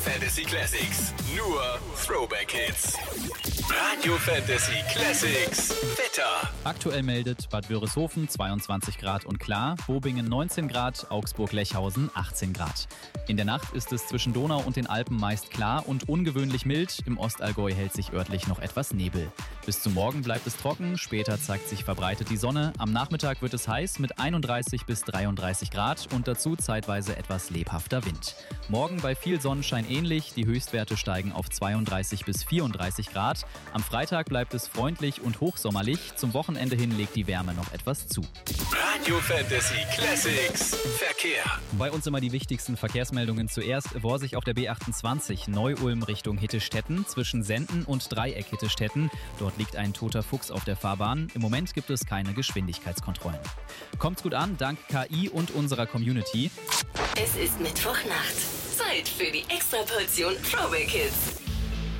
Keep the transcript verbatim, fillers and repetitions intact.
Fantasy Classics. Nur Throwback Hits. Radio Fantasy Classics. Wetter. Aktuell meldet Bad Wörishofen zweiundzwanzig Grad und klar, Bobingen neunzehn Grad, Augsburg-Lechhausen achtzehn Grad. In der Nacht ist es zwischen Donau und den Alpen meist klar und ungewöhnlich mild. Im Ostallgäu hält sich örtlich noch etwas Nebel. Bis zum Morgen bleibt es trocken, später zeigt sich verbreitet die Sonne. Am Nachmittag wird es heiß mit einunddreißig bis dreiunddreißig Grad und dazu zeitweise etwas lebhafter Wind. Morgen bei viel Sonnenschein ähnlich, die Höchstwerte steigen auf zweiunddreißig bis vierunddreißig Grad. Am Freitag bleibt es freundlich und hochsommerlich. Zum Wochenende hin legt die Wärme noch etwas zu. Radio Fantasy Classics. Verkehr. Bei uns immer die wichtigsten Verkehrsmeldungen zuerst. Worsig auf der B achtundzwanzig Neu-Ulm Richtung Hittestetten zwischen Senden und Dreieck Hittestetten. Dort liegt ein toter Fuchs auf der Fahrbahn. Im Moment gibt es keine Geschwindigkeitskontrollen. Kommt's gut an, dank K I und unserer Community. Es ist Mittwochnacht. Zeit für die Extraportion Throwback Hits.